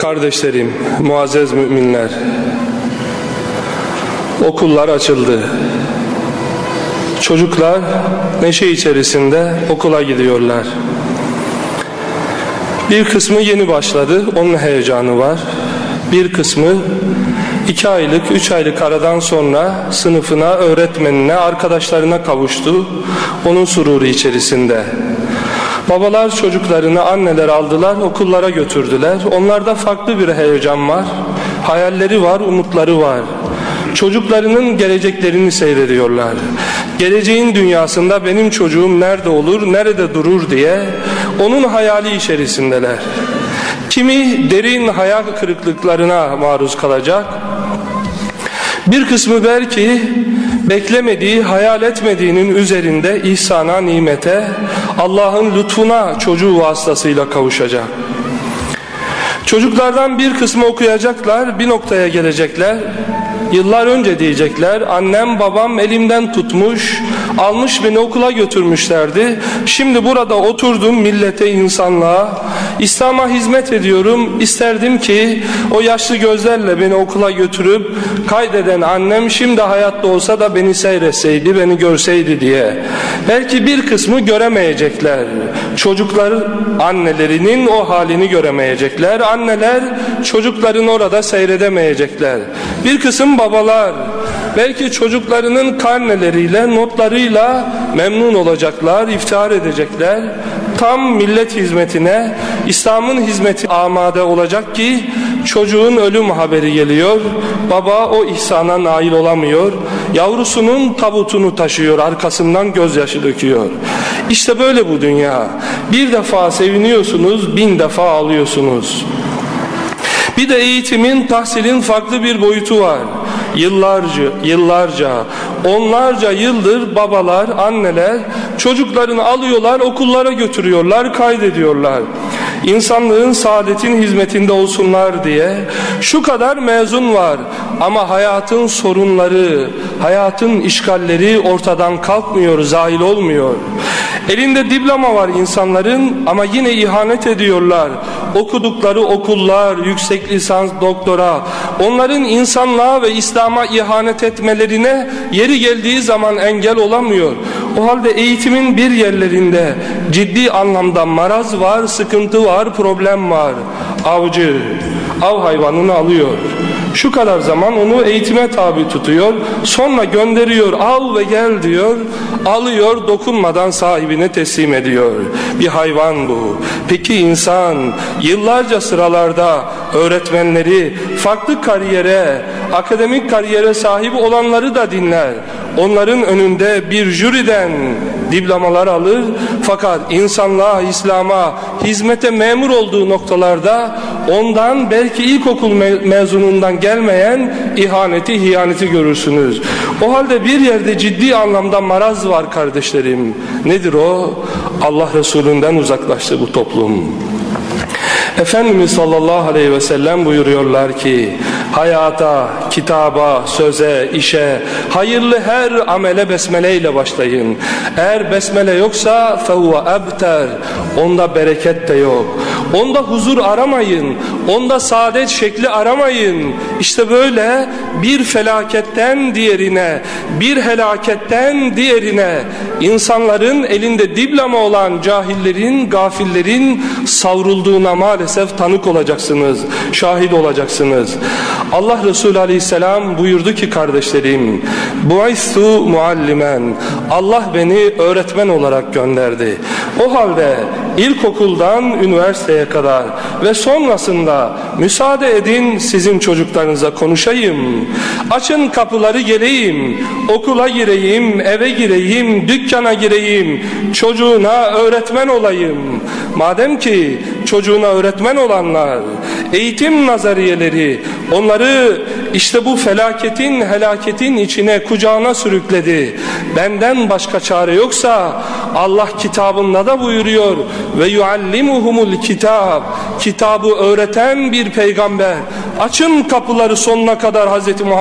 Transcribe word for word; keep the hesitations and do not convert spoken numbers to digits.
Kardeşlerim, muazzez müminler, okullar açıldı. Çocuklar neşe içerisinde okula gidiyorlar. Bir kısmı yeni başladı, onun heyecanı var. Bir kısmı iki aylık, üç aylık aradan sonra sınıfına, öğretmenine, arkadaşlarına kavuştu. Onun sururu içerisinde. Babalar çocuklarını, anneler aldılar, okullara götürdüler. Onlarda farklı bir heyecan var, hayalleri var, umutları var. Çocuklarının geleceklerini seyrediyorlar. Geleceğin dünyasında benim çocuğum nerede olur, nerede durur diye onun hayali içerisindeler. Kimi derin hayal kırıklıklarına maruz kalacak. Bir kısmı belki beklemediği, hayal etmediğinin üzerinde ihsana, nimete, Allah'ın lütfuna çocuğu vasıtasıyla kavuşacak. Çocuklardan bir kısmı okuyacaklar, bir noktaya gelecekler. Yıllar önce diyecekler, annem babam elimden tutmuş, almış beni okula götürmüşlerdi. Şimdi burada oturdum, millete, insanlığa, İslam'a hizmet ediyorum. İsterdim ki o yaşlı gözlerle beni okula götürüp kaydeden annem şimdi hayatta olsa da beni seyretseydi, beni görseydi diye. Belki bir kısmı göremeyecekler. Çocuklar annelerinin o halini göremeyecekler. Anneler çocukların orada seyredemeyecekler. Bir kısım babalar belki çocuklarının karneleriyle, notlarıyla memnun olacaklar, iftihar edecekler. Tam millet hizmetine, İslam'ın hizmeti amade olacak ki çocuğun ölüm haberi geliyor. Baba o ihsana nail olamıyor. Yavrusunun tabutunu taşıyor, arkasından gözyaşı döküyor. İşte böyle bu dünya. Bir defa seviniyorsunuz, bin defa ağlıyorsunuz. Bir de eğitimin, tahsilin farklı bir boyutu var. Yıllarca, yıllarca, onlarca yıldır babalar, anneler çocuklarını alıyorlar, okullara götürüyorlar, kaydediyorlar. İnsanlığın saadetin hizmetinde olsunlar diye şu kadar mezun var ama hayatın sorunları, hayatın işgalleri ortadan kalkmıyor, zahil olmuyor. Elinde diploma var insanların ama yine ihanet ediyorlar. Okudukları okullar, yüksek lisans, doktora, onların insanlığa ve İslam'a ihanet etmelerine yeri geldiği zaman engel olamıyor. O halde eğitimin bir yerlerinde ciddi anlamda maraz var, sıkıntı var, problem var. Avcı, av hayvanını alıyor. Şu kadar zaman onu eğitime tabi tutuyor. Sonra gönderiyor, al ve gel diyor. Alıyor, dokunmadan sahibine teslim ediyor. Bir hayvan bu. Peki insan yıllarca sıralarda öğretmenleri, farklı kariyere, akademik kariyere sahip olanları da dinler. Onların önünde bir jüriden diplomalar alır. Fakat insanlığa, İslam'a, hizmete memur olduğu noktalarda ondan belki ilkokul me mezunundan gelmeyen ihaneti, hiyaneti görürsünüz. O halde bir yerde ciddi anlamda maraz var kardeşlerim. Nedir o? Allah Resulü'nden uzaklaştı bu toplum. Efendimiz sallallahu aleyhi ve sellem buyuruyorlar ki hayata, kitaba, söze, işe, hayırlı her amele besmele ile başlayın. Eğer besmele yoksa fehuve ebter, onda bereket de yok. Onda huzur aramayın, onda saadet şekli aramayın. İşte böyle bir felaketten diğerine, bir helaketten diğerine insanların elinde diploma olan cahillerin, gafillerin savrulduğuna maalesef tanık olacaksınız, şahit olacaksınız. Allah Resulü Aleyhisselam buyurdu ki kardeşlerim, bu'istu muallimen, Allah beni öğretmen olarak gönderdi. O halde ilkokuldan üniversiteye kadar ve sonrasında müsaade edin sizin çocuklarınıza konuşayım. Açın kapıları geleyim, okula gireyim, eve gireyim, dükkana gireyim, çocuğuna öğretmen olayım. Madem ki çocuğuna öğretmen olanlar, eğitim nazariyeleri onları işte bu felaketin, helaketin içine, kucağına sürükledi. Benden başka çare yoksa Allah kitabında da buyuruyor ve yuallimuhumul kitab, kitabı öğreten bir peygamber. Açın kapıları sonuna kadar Hazreti Muhammed